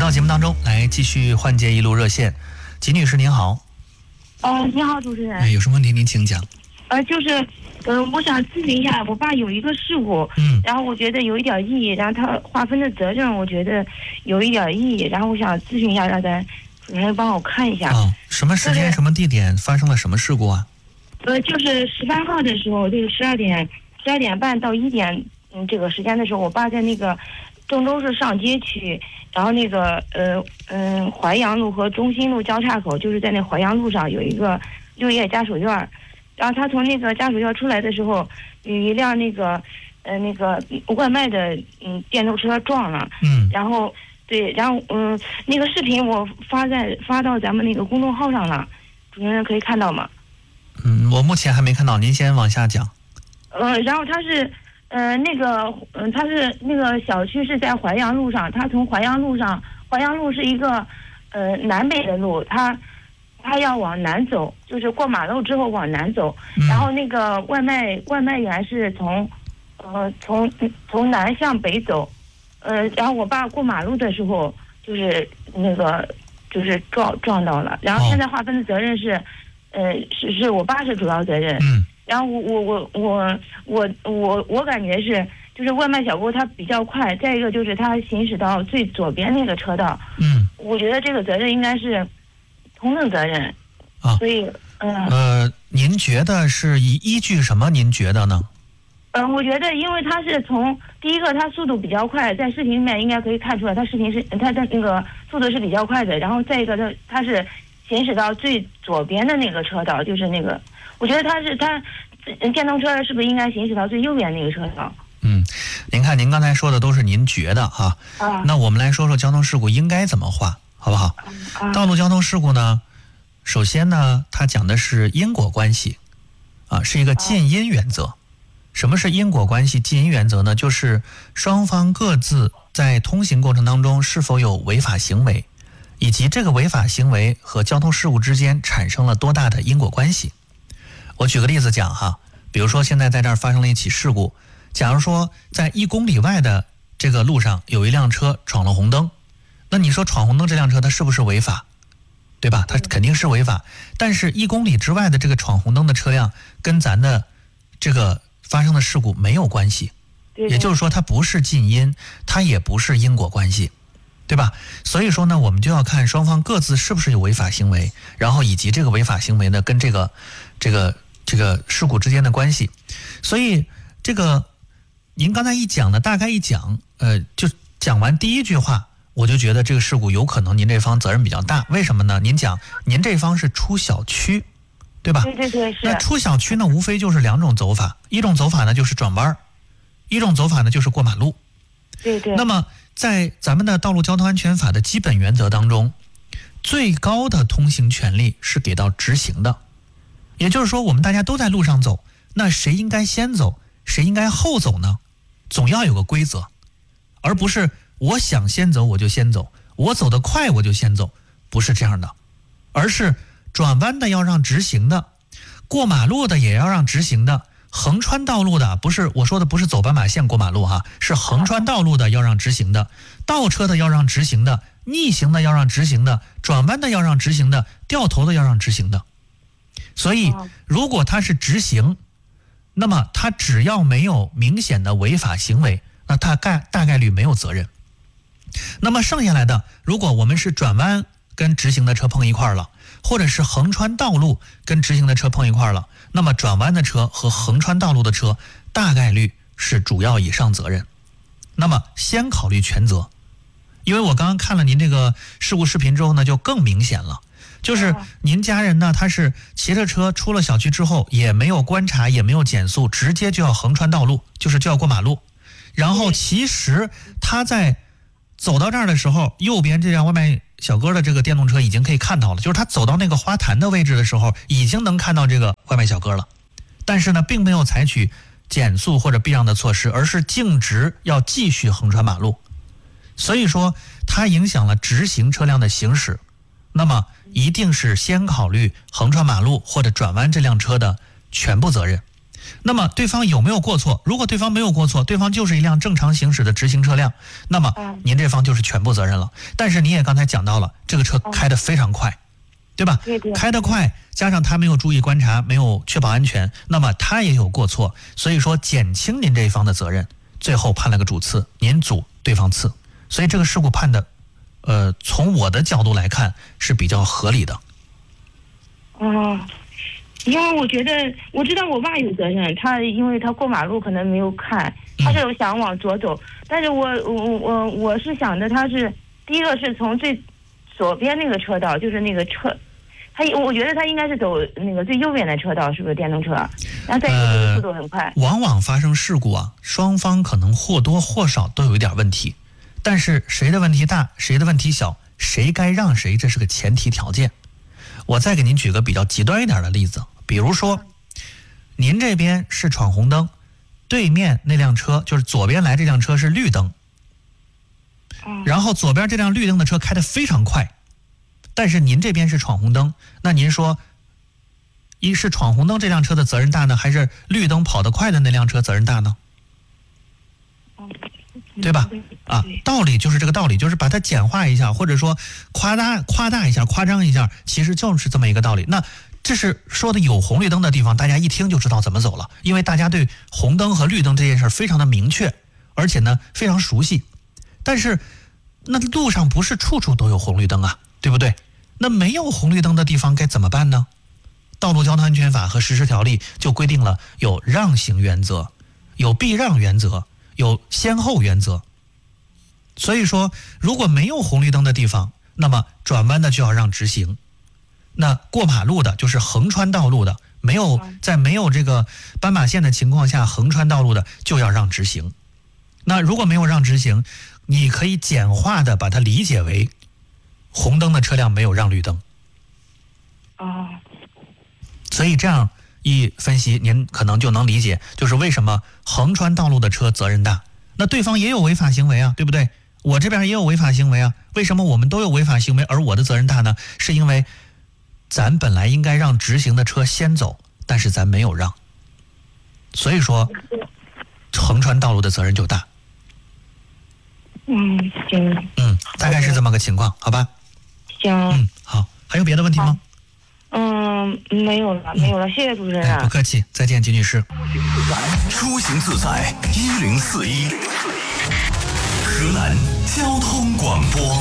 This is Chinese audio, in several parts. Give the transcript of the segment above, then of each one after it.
到节目当中来继续换接一路热线。吉女士您好。 你好，主持人。 有什么问题您请讲。 我想咨询一下，我爸有一个事故，然后我觉得有一点意义，然后他划分的责任我觉得有一点意义，然后我想咨询一下，让咱主持人帮我看一下。 什么时间、什么地点发生了什么事故啊？ 就是18号的时候，这个12点半到1点，这个时间的时候，我爸在那个郑州市上街区，然后那个淮阳路和中心路交叉口，就是在那淮阳路上有一个6叶家属院，然后他从那个家属院出来的时候，有一辆那个外卖的电动车撞了，然后那个视频我发到咱们那个公众号上了，主持人可以看到吗？ 我目前还没看到，您先往下讲。 然后他是那个小区是在淮阳路上，他从淮阳路是一个南北的路，他要往南走，就是过马路之后往南走，然后那个外卖员是从南向北走，然后我爸过马路的时候就是撞到了，然后现在划分的责任是我爸是主要责任，然后我感觉是就是外卖小哥他比较快，再一个就是他行驶到最左边那个车道，我觉得这个责任应该是同等责任啊，所以您觉得是依据什么？您觉得呢？ 我觉得因为他是从第一个他速度比较快，在视频里面应该可以看出来，他的那个速度是比较快的，然后再一个他是行驶到最左边的那个车道，就是那个，我觉得他电动车是不是应该行驶到最右边那个车道？ 您看您刚才说的都是您觉得啊，那我们来说说交通事故应该怎么划，好不好？道路交通事故呢，首先呢，它讲的是因果关系，是一个近因原则。什么是因果关系近因原则呢？就是双方各自在通行过程当中是否有违法行为，以及这个违法行为和交通事故之间产生了多大的因果关系。我举个例子讲哈，比如说现在在这儿发生了一起事故，假如说在1公里外的这个路上有一辆车闯了红灯，那你说闯红灯这辆车它是不是违法？对吧？它肯定是违法。但是1公里之外的这个闯红灯的车辆跟咱的这个发生的事故没有关系，也就是说它不是近因，它也不是因果关系，对吧？所以说呢，我们就要看双方各自是不是有违法行为，然后以及这个违法行为呢跟这个事故之间的关系。所以这个您刚才大概一讲，就讲完第一句话，我就觉得这个事故有可能您这方责任比较大。为什么呢？您讲您这方是出小区，对吧？ 对，是。 那出小区呢，无非就是2种走法，一种走法呢就是转弯，一种走法呢就是过马路。 对。 那么在咱们的道路交通安全法的基本原则当中，最高的通行权利是给到直行的，也就是说我们大家都在路上走，那谁应该先走，谁应该后走呢？总要有个规则，而不是我想先走我就先走，我走得快我就先走，不是这样的，而是转弯的要让直行的，过马路的也要让直行的，横穿道路的我说的不是走斑马线过马路哈，是横穿道路的要让直行的，倒车的要让直行的，逆行的要让直行的，转弯的要让直行的，掉头的要让直行的。所以如果他是直行，那么他只要没有明显的违法行为，那他大概率没有责任。那么剩下来的，如果我们是转弯跟直行的车碰一块了，或者是横穿道路跟直行的车碰一块了，那么转弯的车和横穿道路的车大概率是主要以上责任。那么先考虑全责，因为我刚刚看了您这个事故视频之后呢，就更明显了，就是您家人呢，他是骑着车出了小区之后，也没有观察，也没有减速，直接就要横穿道路，就要过马路。然后其实他在走到这儿的时候，右边这辆外卖小哥的这个电动车已经可以看到了，就是他走到那个花坛的位置的时候，已经能看到这个外卖小哥了，但是呢并没有采取减速或者避让的措施，而是径直要继续横穿马路。所以说它影响了直行车辆的行驶，那么一定是先考虑横穿马路或者转弯这辆车的全部责任。 那么对方有没有过错？如果对方没有过错，对方就是一辆正常行驶的直行车辆，那么您这方就是全部责任了。但是你也刚才讲到了，这个车开得非常快，对吧？ 对， 开得快，加上他没有注意观察，没有确保安全，那么他也有过错，所以说减轻您这一方的责任，最后判了个主次，您主对方次，所以这个事故判的，从我的角度来看是比较合理的。 因为我觉得我知道我爸有责任，因为他过马路可能没有看，他是想往左走，但是我是想着他是第一个是从最左边那个车道，就是那个车，我觉得他应该是走那个最右边的车道，是不是电动车？然后再一个速度很快。 往往发生事故啊，双方可能或多或少都有一点问题，但是谁的问题大，谁的问题小，谁该让谁，这是个前提条件。我再给您举个比较极端一点的例子，比如说您这边是闯红灯，对面那辆车就是左边来这辆车是绿灯，然后左边这辆绿灯的车开得非常快，但是您这边是闯红灯，那您说一是闯红灯这辆车的责任大呢，还是绿灯跑得快的那辆车责任大呢？对吧？道理就是这个道理，就是把它简化一下，或者说夸大一下，夸张一下，其实就是这么一个道理。那这是说的有红绿灯的地方，大家一听就知道怎么走了，因为大家对红灯和绿灯这件事非常的明确，而且呢非常熟悉。但是那路上不是处处都有红绿灯啊，对不对？那没有红绿灯的地方该怎么办呢？道路交通安全法和实施条例就规定了有让行原则，有避让原则，有先后原则。所以说如果没有红绿灯的地方，那么转弯的就要让直行，那过马路的就是横穿道路的，在没有这个斑马线的情况下横穿道路的就要让直行。那如果没有让直行，你可以简化的把它理解为红灯的车辆没有让绿灯。所以这样一分析，您可能就能理解，就是为什么横穿道路的车责任大，那对方也有违法行为啊，对不对？我这边也有违法行为啊，为什么我们都有违法行为而我的责任大呢？是因为咱本来应该让直行的车先走，但是咱没有让，所以说横穿道路的责任就大。 行。 大概是这么个情况，好吧？ 行。 好，还有别的问题吗？ 没有了，谢谢主持人。 不客气，再见，金女士。 出行自在1041，河南交通广播。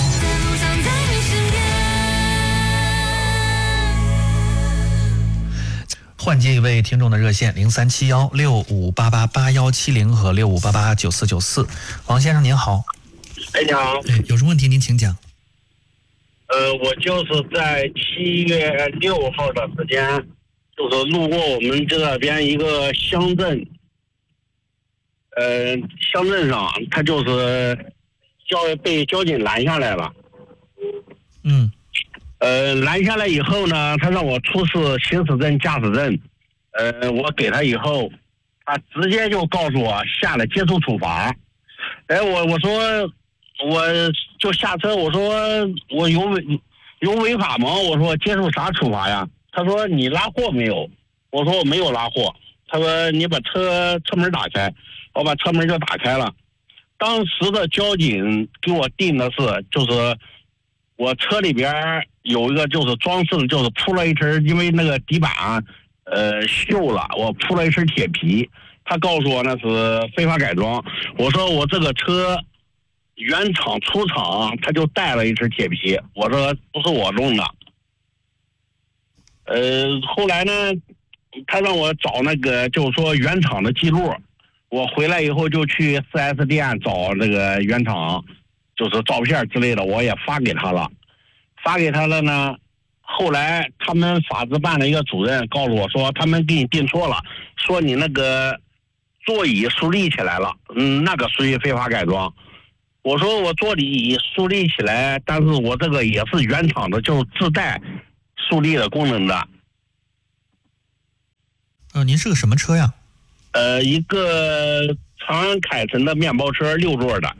换接一位听众的热线037165888170和65889494。王先生您好。 你好。 有什么问题您请讲。 我就是在7月6号的时间，就是路过我们这边一个乡镇，乡镇上他就是被交警拦下来了。拦下来以后呢，他让我出示行驶证、驾驶证，我给他以后，他直接就告诉我下来接受处罚。我说我就下车，我说我有违法吗？我说接受啥处罚呀？他说你拉货没有？我说我没有拉货。他说你把车门打开，我把车门就打开了。当时的交警给我定的是，就是我车里边有一个就是装饰，就是铺了一层，因为那个底板锈了，我铺了一层铁皮。他告诉我那是非法改装。我说我这个车原厂出厂他就带了一层铁皮，我说不是我弄的。后来呢，他让我找那个就是说原厂的记录，我回来以后就去 4S 店找那个原厂，就是照片之类的，我也发给他了呢。后来他们法制办的一个主任告诉我说，他们给你定错了，说你那个座椅竖立起来了，那个属于非法改装。我说我座椅竖立起来，但是我这个也是原厂的，就是自带竖立的功能的。 您是个什么车呀？ 一个长安凯程的面包车，6座的。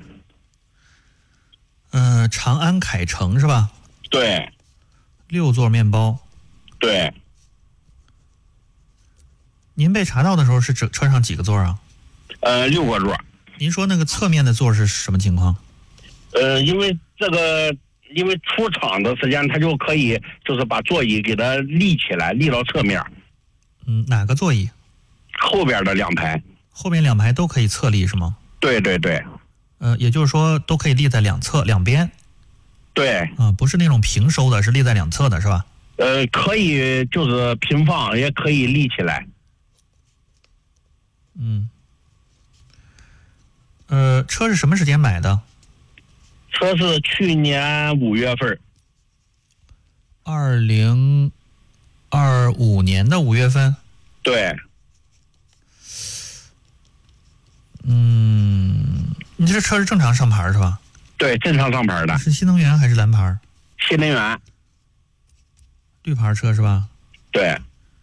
长安凯程是吧？ 对。 6座面包。 对。 您被查到的时候是车上几个座啊 ？6个座。 您说那个侧面的座是什么情况？ 因为出厂的时间，它就可以就是把座椅给它立起来，立到侧面。 哪个座椅？ 后边的2排。 后边2排都可以侧立是吗？ 对对对。 也就是说都可以立在两边。 对。 不是那种平收的，是立在2侧的是吧？ 可以就是平放，也可以立起来。 车是什么时间买的？ 车是去年5月份。 2025年的5月份。 对。 你这车是正常上牌是吧？ 对，正常上牌的。 是新能源还是蓝牌？ 新能源。 绿牌车是吧？ 对。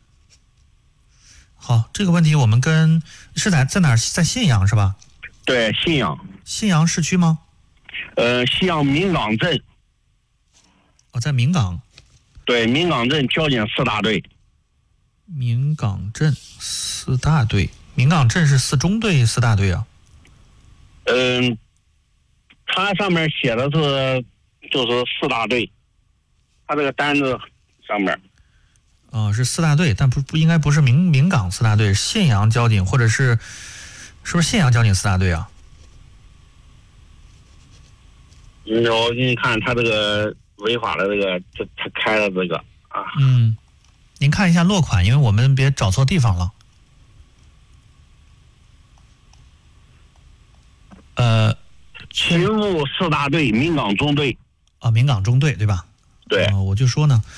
好，这个问题我们是在哪儿？在信阳是吧？ 对，信阳。 信阳市区吗？ 信阳民港镇。 在民港。 对，民港镇交警4大队。 民港镇4大队，民港镇是4中队4大队啊。 它上面写的是就是4大队，它这个单子上面。 是4大队，但不应该不是民港4大队，信阳交警或者是不是信阳交警4大队啊？ 我给你看他这个违法的这个，他开的这个啊。 您看一下落款，因为我们别找错地方了。 勤务4大队，民港中队。 民港中队对吧？ 对。 我就说呢，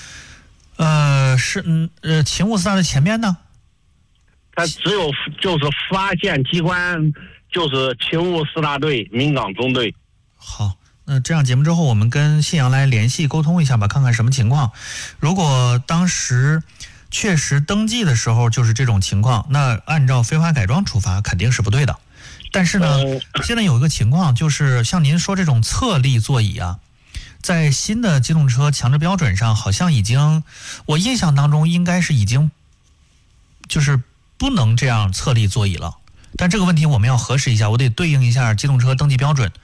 勤务4大队前面呢？ 它只有就是发现机关就是勤务4大队，民港中队。 好，那这样节目之后，我们跟信阳来联系沟通一下吧，看看什么情况。如果当时确实登记的时候就是这种情况，那按照非法改装处罚肯定是不对的。但是呢，现在有一个情况，就是像您说这种侧立座椅啊，在新的机动车强制标准上，好像已经，我印象当中应该是已经，就是不能这样侧立座椅了。但这个问题我们要核实一下，我得对应一下机动车登记标准。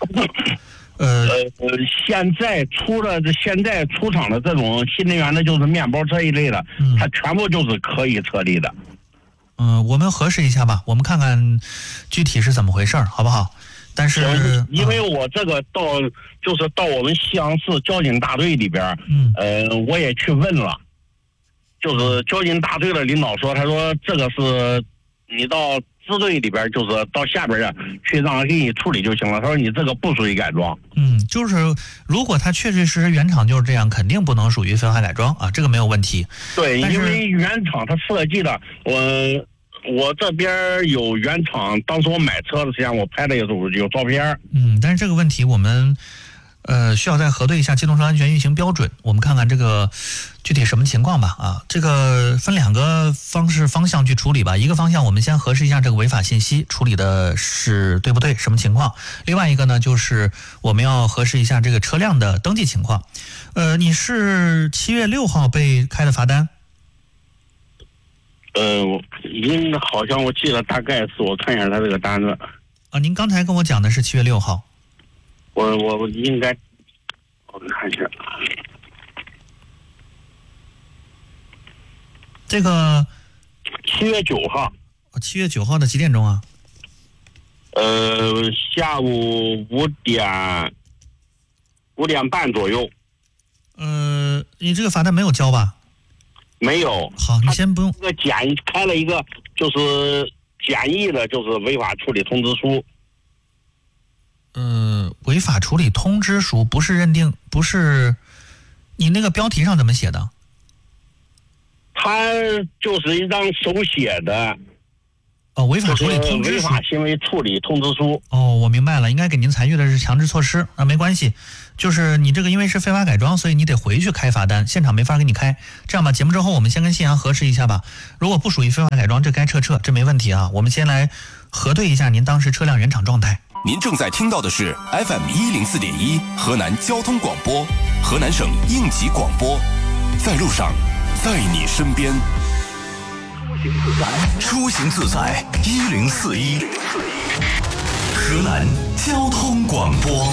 现在出厂的这种新能源的，就是面包车一类的，它全部就是可以侧立的。 我们核实一下吧，我们看看具体是怎么回事，好不好？但是因为我这个到我们西阳市交警大队里边，我也去问了，就是交警大队的领导说，他说这个是你到支队里边，就是到下边去让他给你处理就行了。他说你这个不属于改装。 就是如果他确确实实原厂就是这样，肯定不能属于非法改装啊，这个没有问题。 对，因为原厂它设计的，我这边有原厂，当时我买车的时间，我拍的有照片。 但是这个问题我们需要再核对一下机动车安全运行标准，我们看看这个具体什么情况吧。啊，这个分2个方向去处理吧。一个方向我们先核实一下这个违法信息处理的是对不对，什么情况。另外一个呢，就是我们要核实一下这个车辆的登记情况。你是7月6号被开的罚单？ 好像我记得大概是，我看一下他这个单子。 您刚才跟我讲的是7月6号。 我应该，我看一下。 这个 7月9号。 7月9号的几点钟啊？ 下午5点半左右。 你这个罚单没有交吧？ 没有。 好，你先不用。 这个开了一个就是简易的，就是违法处理通知书。 违法处理通知书不是认定，不是你那个标题上怎么写的？ 它就是一张手写的。 违法处理通知书， 违法行为处理通知书。 我明白了，应该给您采取的是强制措施。没关系，就是你这个因为是非法改装，所以你得回去开罚单，现场没法给你开。这样吧，节目之后我们先跟信阳核实一下吧。如果不属于非法改装，这该撤，这没问题啊。我们先来核对一下您当时车辆原厂状态。 您正在听到的是 FM104.1 河南交通广播，河南省应急广播，在路上，在你身边。 出行自在1041，河南交通广播。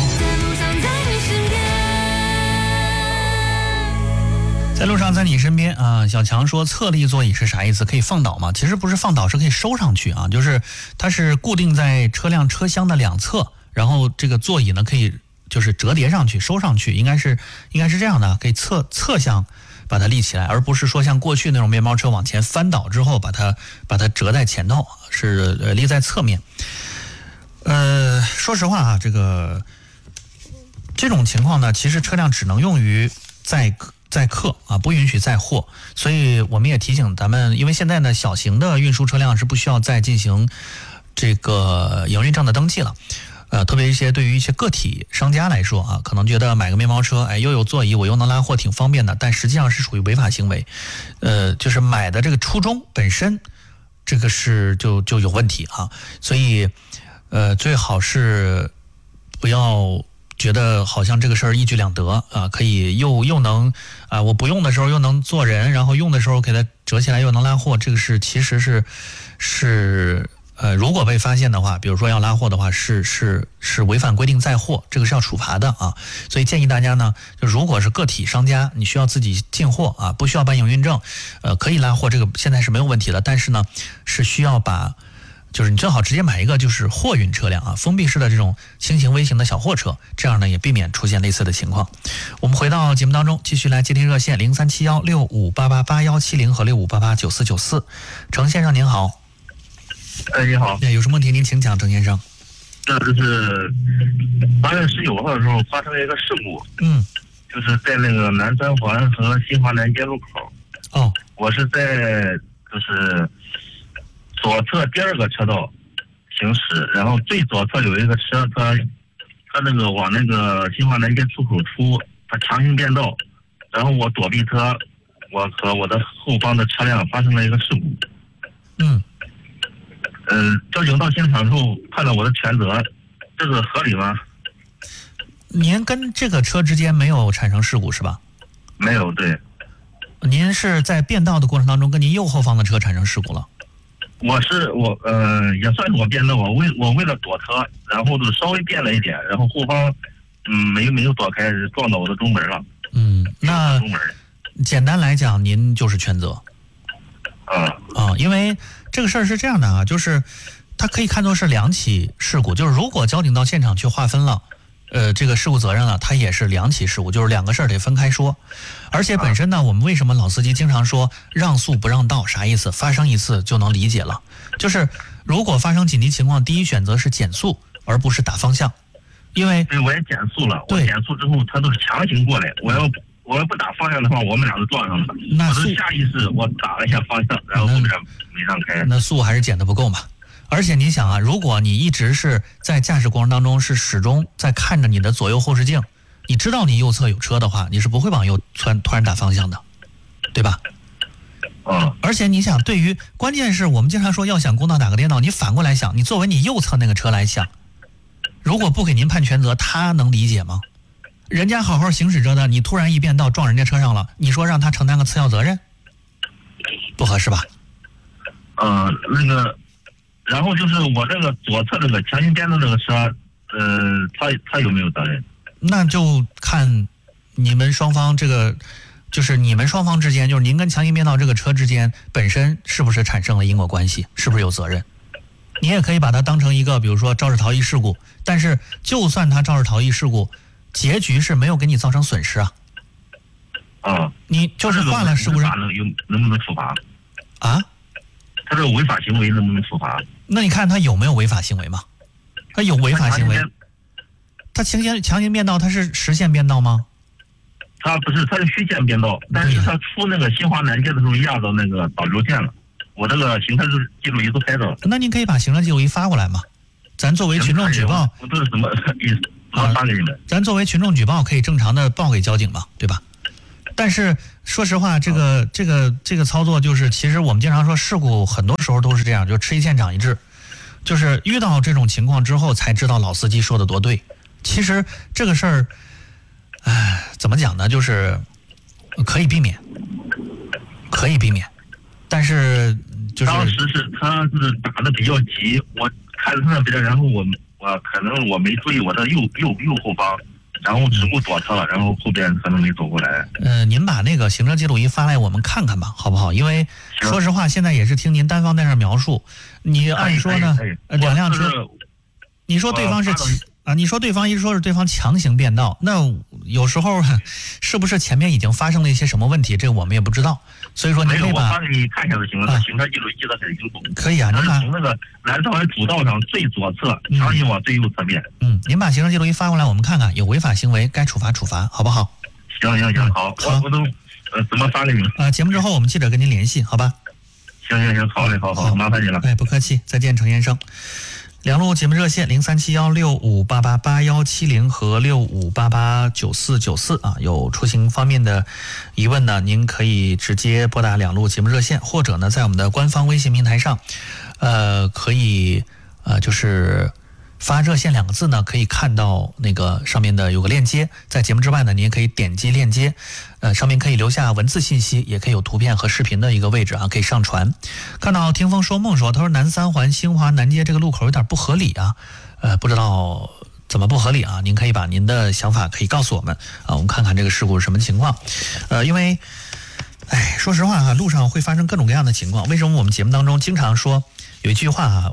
在路上，在你身边啊。小强说侧立座椅是啥意思？可以放倒吗？其实不是放倒，是可以收上去啊。就是它是固定在车辆车厢的两侧，然后这个座椅呢可以就是折叠上去、收上去，应该是这样的，可以侧向把它立起来，而不是说像过去那种面包车往前翻倒之后把它折在前头，是立在侧面。说实话啊，这种情况呢，其实车辆只能用于载客啊，不允许载货，所以我们也提醒咱们，因为现在呢，小型的运输车辆是不需要再进行这个营运证的登记了。特别对于一些个体商家来说啊，可能觉得买个面包车，又有座椅，我又能拉货，挺方便的，但实际上是属于违法行为。就是买的这个初衷本身，这个是就有问题啊，所以最好是不要觉得好像这个事儿一举两得啊，可以又能啊，我不用的时候又能做人，然后用的时候给它折起来又能拉货，这个其实是如果被发现的话，比如说要拉货的话，是违反规定载货，这个是要处罚的啊。所以建议大家呢，就如果是个体商家，你需要自己进货啊，不需要办营运证，可以拉货，这个现在是没有问题的。但是呢，是需要就是你最好直接买一个就是货运车辆啊，封闭式的这种轻型微型的小货车，这样呢也避免出现类似的情况。我们回到节目当中，继续来接听热线037165888170和65889494。程先生您好。 你好。 有什么问题您请讲，程先生。 这就是8月19号的时候发生了一个事故，就是在那个南三环和新华南街路口。我是在就是左侧第二个车道行驶，然后最左侧有一个车，他那个往那个新华南街出口出，他强行变道，然后我躲避他，我和我的后方的车辆发生了一个事故。交警到现场之后判了我的全责，这个合理吗？ 您跟这个车之间没有产生事故是吧？ 没有，对。 您是在变道的过程当中跟您右后方的车产生事故了？ 也算是我变道，我为了躲他，然后就稍微变了一点，然后后方没有躲开，撞到我的中门了。 那简单来讲，您就是全责。因为这个事儿是这样的啊，就是它可以看作是两起事故，就是如果交警到现场去划分了这个事故责任了，它也是两起事故，就是两个事儿得分开说。而且本身呢，我们为什么老司机经常说让速不让道，啥意思？发生一次就能理解了，就是如果发生紧急情况，第一选择是减速，而不是打方向，因为我也减速了，我减速之后他都是强行过来，我要不打方向的话，我们俩就撞上了。我是下意识我打了一下方向，然后后面没让开。 那速还是减的不够嘛？而且你想啊，如果你一直是在驾驶过程当中是始终在看着你的左右后视镜，你知道你右侧有车的话，你是不会往右突然打方向的，对吧？而且你想，关键是我们经常说要想公道打个颠倒，你反过来想，你作为你右侧那个车来想，如果不给您判全责，他能理解吗？人家好好行驶着的，你突然一变道撞人家车上了，你说让他承担个次要责任，不合适吧？ 然后就是我这个左侧这个强行变道这个车，他有没有责任？ 那就看你们双方就是你们双方之间，就是您跟强行变道这个车之间本身是不是产生了因果关系，是不是有责任？你也可以把它当成一个比如说肇事逃逸事故，但是就算它肇事逃逸事故，结局是没有给你造成损失啊。你就是犯了事故上能不能处罚啊？ 他这个违法行为能不能处罚？ 那你看他有没有违法行为吗？他有违法行为。他强行变道，他是实线变道吗？ 他不是，他是虚线变道，但是他出那个新华南街的时候压到那个导流线了，我这个行车记录仪都拍到了。 那您可以把行车记录仪发过来嘛？咱作为群众举报， 这是什么意思？发给你们。 咱作为群众举报，可以正常的报给交警嘛，对吧？但是说实话，这个操作就是，其实我们经常说事故很多时候都是这样，就吃一堑长一智，就是遇到这种情况之后才知道老司机说的多对。其实这个事儿，怎么讲呢？就是可以避免，但是就是当时他是打的比较急，我看着他那边，然后我可能我没注意我的右后方，然后事故左侧了，然后后边可能没走过来。 您把那个行车记录仪发来，我们看看吧，好不好？因为说实话，现在也是听您单方在这描述，你按说呢，两辆车，你说对方是你说对方一说是对方强行变道，那有时候是不是前面已经发生了一些什么问题，这个我们也不知道。所以说您可以把我发给你看一下就行了，行车记录仪的很清楚。 可以啊，您把从那个南三环主道上最左侧强行往最右侧面。 您把行车记录仪发过来，我们看看有违法行为该处罚，好不好？ 行，好，我都怎么发给你？ 节目之后我们记者跟您联系，好吧？ 行，好嘞，好，麻烦你了。 不客气，再见，程先生。两路节目热线037165888170和65889494有出行方面的疑问呢，您可以直接拨打两路节目热线，或者呢在我们的官方微信平台上，可以就是发热线2个字呢，可以看到那个上面的有个链接，在节目之外呢，您也可以点击链接，上面可以留下文字信息，也可以有图片和视频的一个位置啊，可以上传。看到听风说梦说，他说南三环新华南街这个路口有点不合理啊，不知道怎么不合理啊？您可以把您的想法可以告诉我们啊，我们看看这个事故是什么情况。因为说实话路上会发生各种各样的情况。为什么我们节目当中经常说有一句话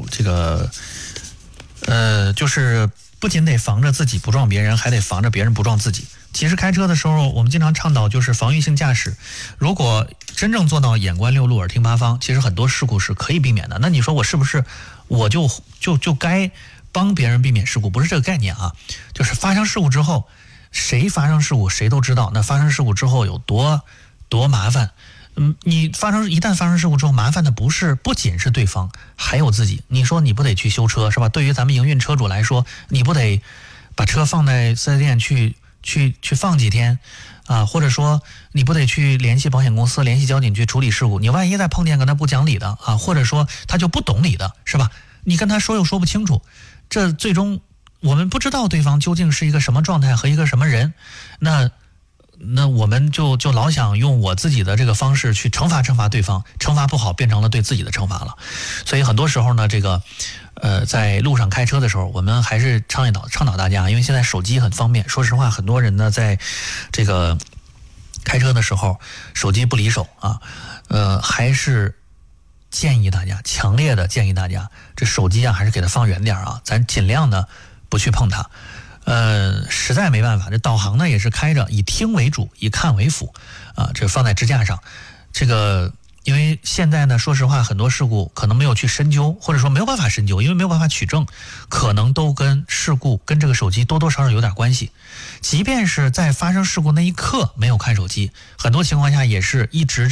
就是不仅得防着自己不撞别人，还得防着别人不撞自己。其实开车的时候，我们经常倡导就是防御性驾驶。如果真正做到眼观六路耳听八方，其实很多事故是可以避免的。那你说我是不是我就该帮别人避免事故？不是这个概念啊，就是发生事故之后，谁发生事故谁都知道，那发生事故之后有多麻烦。你一旦发生事故之后，麻烦的不仅是对方，还有自己。你说你不得去修车是吧？对于咱们营运车主来说，你不得把车放在4S店去放几天啊？或者说你不得去联系保险公司、联系交警去处理事故？你万一再碰见跟他不讲理的啊，或者说他就不懂理的是吧？你跟他说又说不清楚，这最终我们不知道对方究竟是一个什么状态和一个什么人，那我们就老想用我自己的这个方式去惩罚对方，惩罚不好变成了对自己的惩罚了。所以很多时候呢，在路上开车的时候，我们还是倡导大家，因为现在手机很方便。说实话，很多人呢在这个开车的时候，手机不离手啊，还是强烈的建议大家，这手机啊还是给它放远点啊，咱尽量呢不去碰它。实在没办法，这导航呢也是开着，以听为主，以看为辅啊，这放在支架上。因为现在呢，说实话，很多事故可能没有去深究，或者说没有办法深究，因为没有办法取证，可能都跟事故跟这个手机多多少少有点关系。即便是在发生事故那一刻没有看手机，很多情况下也是一直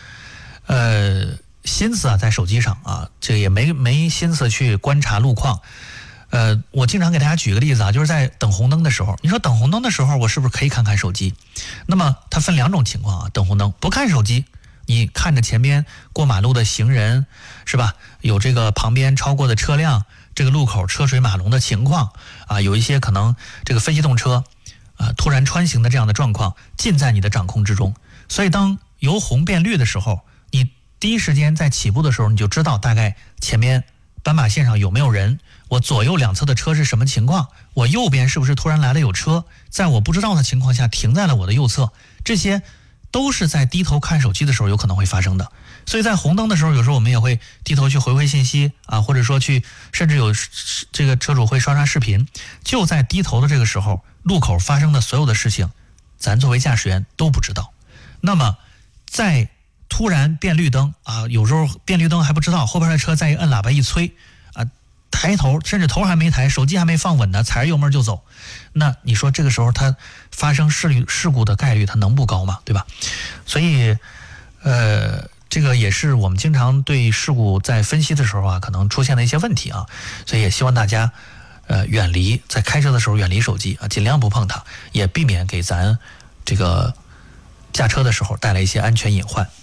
心思在手机上啊，这也没心思去观察路况。我经常给大家举个例子啊，就是在等红灯的时候，你说等红灯的时候，我是不是可以看手机？那么它分2种情况啊，等红灯不看手机，你看着前边过马路的行人是吧？有这个旁边超过的车辆，这个路口车水马龙的情况啊，有一些可能这个非机动车啊突然穿行的这样的状况，尽在你的掌控之中。所以当由红变绿的时候，你第一时间在起步的时候，你就知道大概前面斑马线上有没有人，我左右两侧的车是什么情况，我右边是不是突然来了有车，在我不知道的情况下停在了我的右侧，这些都是在低头看手机的时候有可能会发生的。所以在红灯的时候，有时候我们也会低头去回信息啊，或者说甚至有这个车主会刷视频。就在低头的这个时候，路口发生的所有的事情，咱作为驾驶员都不知道。那么在突然变绿灯啊，有时候变绿灯还不知道，后边的车再摁喇叭一催啊，抬头甚至头还没抬，手机还没放稳呢，踩着油门就走。那你说这个时候它发生事故的概率它能不高吗？对吧？所以这个也是我们经常对事故在分析的时候啊，可能出现的一些问题啊，所以也希望大家在开车的时候远离手机啊，尽量不碰它，也避免给咱这个驾车的时候带来一些安全隐患。